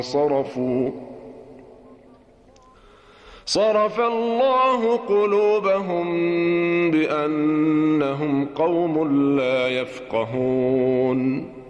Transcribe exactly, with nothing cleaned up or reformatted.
صرفوا صرف الله قلوبهم بأنهم قوم لا يفقهون